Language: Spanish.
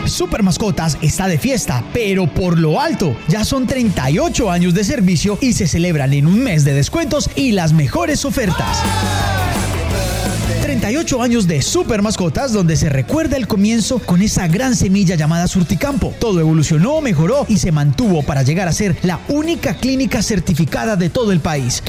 Super Mascotas está de fiesta, pero por lo alto. Ya son 38 años de servicio y se celebran en un mes de descuentos y las mejores ofertas. 38 años de Super Mascotas, donde se recuerda el comienzo con esa gran semilla llamada Surticampo. Todo evolucionó, mejoró y se mantuvo para llegar a ser la única clínica certificada de todo el país.